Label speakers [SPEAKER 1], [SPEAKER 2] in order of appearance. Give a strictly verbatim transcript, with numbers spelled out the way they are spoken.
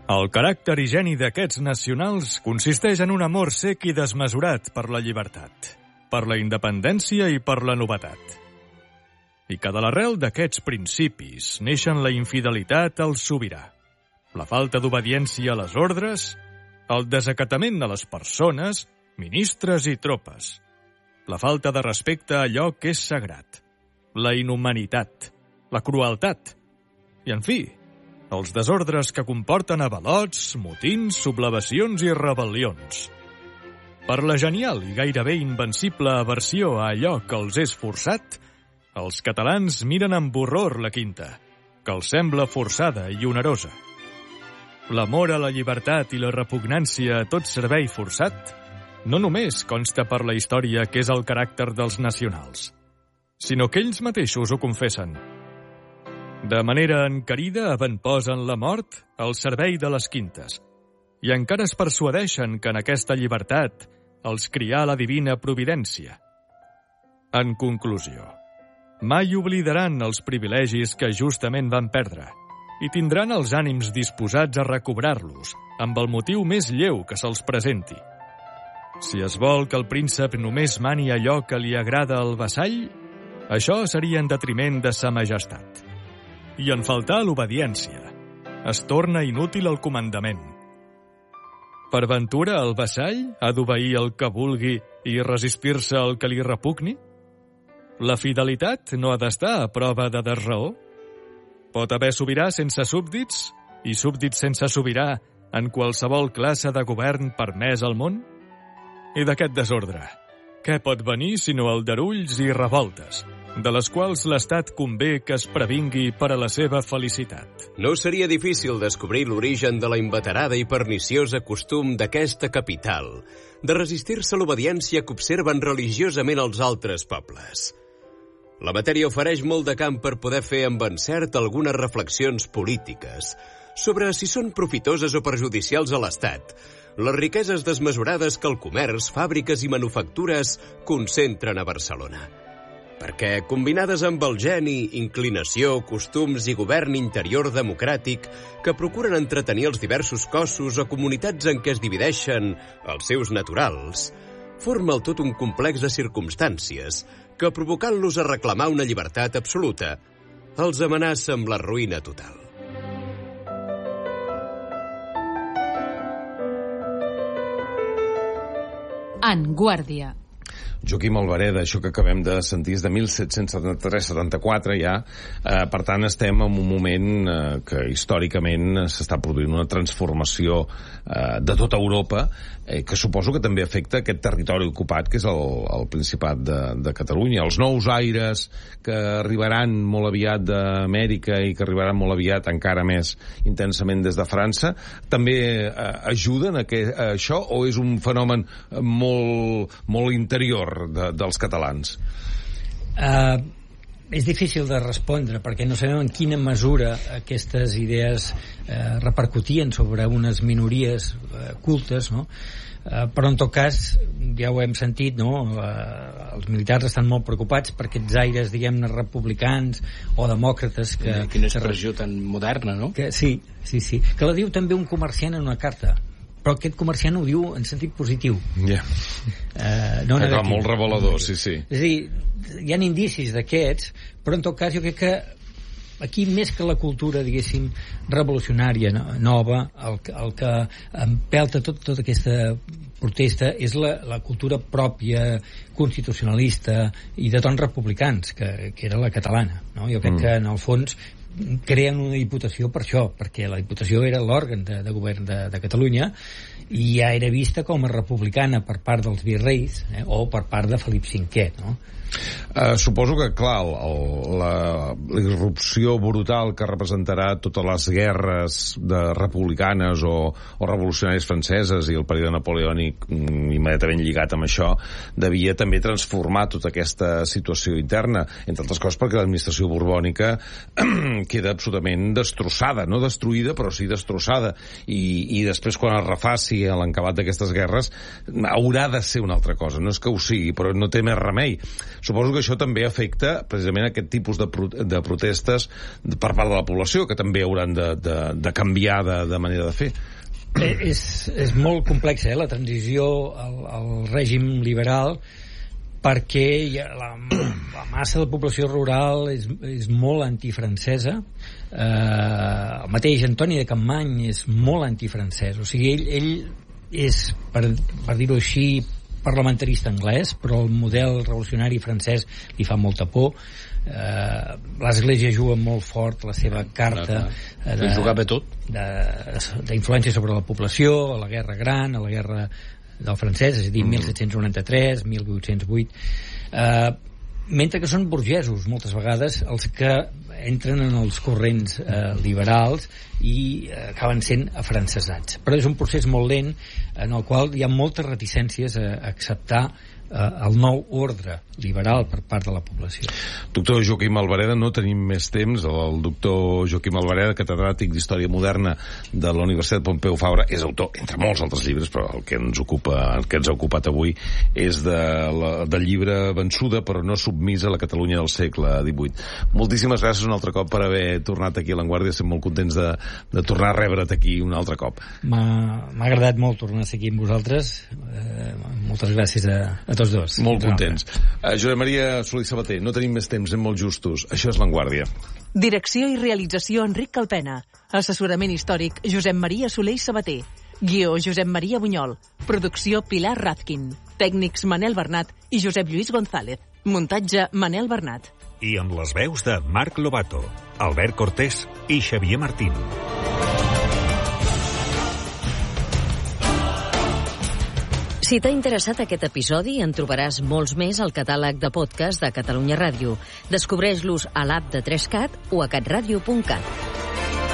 [SPEAKER 1] El caràcter i geni d'aquests nacionals consisteix en un amor sec i desmesurat per la llibertat, per la independència i per la novetat. I que de l'arrel d'aquests principis neixen la infidelitat al sobirà, la falta d'obediència a les ordres, el desacatament a les persones, ministres i tropes, la falta de respecte a allò que és sagrat, la inhumanitat, la crueltat i, en fi, els desordres que comporten avalots, motins, sublevacions i rebel·lions. Per la genial i gairebé invencible aversió a allò que els és forçat, els catalans miren amb horror la quinta, que els sembla forçada i onerosa. L'amor a la llibertat i la repugnància a tot servei forçat no només consta per la història que és el caràcter dels nacionals, sinó que ells mateixos ho confessen. De manera encarida avantposen la mort al servei de les quintes i encara es persuadeixen que en aquesta llibertat els crià la divina providència. En conclusió, mai oblidaran els privilegis que justament van perdre i tindran els ànims disposats a recobrar-los amb el motiu més lleu que se'ls presenti. Si es vol que el príncep només mani allò que li agrada al vassall, això seria en detriment de sa majestat. I en faltar l'obediència, es torna inútil el comandament. Per ventura el vassall ha d'obeir el que vulgui i resistir-se al que li repugni? La fidelitat no ha d'estar a prova de desraó? Pot haver sobirà sense súbdits i súbdits sense sobirà en qualsevol classe de govern permès al món? I d'aquest desordre, què pot venir sinó aldarulls i revoltes, de les quals l'Estat convé que es previngui per a la seva felicitat?
[SPEAKER 2] No seria difícil descobrir l'origen de la inveterada i perniciosa costum d'aquesta capital de resistir-se a l'obediència que observen religiosament els altres pobles. La matèria ofereix molt de camp per poder fer amb encert algunes reflexions polítiques sobre si són profitoses o perjudicials a l'Estat, les riqueses desmesurades que el comerç, fàbriques i manufactures concentren a Barcelona. Perquè, combinades amb el geni, inclinació, costums i govern interior democràtic que procuren entretenir els diversos cossos o comunitats en què es divideixen els seus naturals, forma el tot un complex de circumstàncies que, provocant-los a reclamar una llibertat absoluta, els amenaça amb la ruïna total.
[SPEAKER 3] En Guàrdia.
[SPEAKER 4] Joaquim Albareda, això que acabem de sentir és de disset setanta-tres setanta-quatre ja, eh, per tant estem en un moment eh, que històricament s'està produint una transformació eh, de tota Europa, eh, que suposo que també afecta aquest territori ocupat que és el, el Principat de, de Catalunya. Els nous aires que arribaran molt aviat d'Amèrica i que arribaran molt aviat encara més intensament des de França, també eh, ajuden a, que, a això o és un fenomen molt, molt interior De, dels catalans?
[SPEAKER 5] Uh, és difícil de respondre perquè no sabem en quina mesura aquestes idees uh, repercutien sobre unes minories uh, cultes, no? Uh, però en tot cas ja ho hem sentit, no? Uh, els militars estan molt preocupats per aquests aires, diguem-ne, republicans o demòcrates que...
[SPEAKER 6] Quina expressió tan moderna, no?
[SPEAKER 5] Que, sí, sí, sí, que la diu també un comerciant en una carta, però aquest comerciant ho diu en sentit positiu.
[SPEAKER 4] Ja. Yeah.
[SPEAKER 5] Uh, no
[SPEAKER 4] negatiu. Molt revelador, sí, sí.
[SPEAKER 5] És a dir, hi ha indicis d'aquests, però en tot cas jo crec que aquí, més que la cultura, diguéssim, revolucionària, no, nova, el, el que empelta tot, tota aquesta protesta és la, la cultura pròpia, constitucionalista i de tons republicans, que, que era la catalana. No? Jo crec mm. que, en el fons, creen una diputació per això, perquè la diputació era l'òrgan de, de govern de, de Catalunya i ja era vista com a republicana per part dels virreis, eh, o per part de Felip cinquè, no?
[SPEAKER 4] Uh, suposo que, clar, el, el, la, la irrupció brutal que representarà totes les guerres de republicanes o, o revolucionàries franceses i el període napoleònic mm, immediatament lligat amb això, devia també transformar tota aquesta situació interna, entre altres coses perquè l'administració borbònica queda absolutament destrossada, no destruïda, però sí destrossada, i, i després quan es refaci a l'encabat d'aquestes guerres haurà de ser una altra cosa, no és que ho sigui, però no té més remei. Suposo que això també afecta precisament aquest tipus de, pro de protestes per part de la població, que també hauran de, de, de canviar de, de manera de fer.
[SPEAKER 5] Eh, és, és molt complexa, eh, la transició al, al règim liberal, perquè la, la massa de població rural és, és molt antifrancesa. Eh, el mateix Antoni de Capmany és molt antifrancès. O sigui, ell, ell és, per, per dir-ho així, parlamentarista anglès, però el model revolucionari francès li fa molta por. Eh, l'Església juga molt fort la seva carta eh, de,
[SPEAKER 6] jugava tot
[SPEAKER 5] d'influència sobre la població, a la Guerra Gran, a la Guerra del francès, és a dir, mm. mil set-cents noranta-tres, mil vuit-cents vuit, eh, mentre que són burgesos moltes vegades els que entren en els corrents eh, liberals i eh, acaben sent afrancesats. Però és un procés molt lent en el qual hi ha moltes reticències a acceptar eh, el nou ordre liberal per part de la població.
[SPEAKER 4] Doctor Joaquim Albareda, no tenim més temps. El doctor Joaquim Albareda, catedràtic d'Història Moderna de la Universitat Pompeu Fabra, és autor, entre molts altres llibres, però el que ens ocupa, el que ens ha ocupat avui és de la, del llibre Vençuda però no submisa, la Catalunya del segle divuit. Moltíssimes gràcies un altre cop per haver tornat aquí a l'Avantguàrdia. Estem molt contents de, de tornar a rebre't aquí un altre cop.
[SPEAKER 5] M'ha agradat molt tornar a ser aquí amb vosaltres. Eh, moltes gràcies a, a tots dos.
[SPEAKER 4] Molt contents. Uh, Josep Maria Solís Sabater, no tenim més temps, hem molt justos. Això és l'Avantguàrdia.
[SPEAKER 7] Direcció i realització Enric Calpena. Assessorament històric Josep Maria Solís Sabater. Guió Josep Maria Bunyol. Producció Pilar Razkin. Tècnics Manel Bernat i Josep Lluís González. Muntatge Manel Bernat.
[SPEAKER 8] I amb les veus de Marc Lobato, Albert Cortés i Xavier Martín.
[SPEAKER 9] Si t'ha interessat aquest episodi, en trobaràs molts més al catàleg de podcast de Catalunya Ràdio. Descobreix-los a l'app de tres cat o a catradio punt cat.